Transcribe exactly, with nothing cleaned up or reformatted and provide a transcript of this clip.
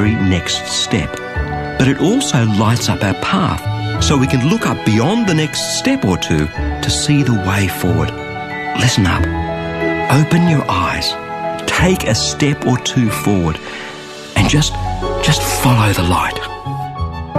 very next step. But it also lights up our path so we can look up beyond the next step or two to see the way forward. Listen up. Open your eyes. Take a step or two forward and just, just follow the light.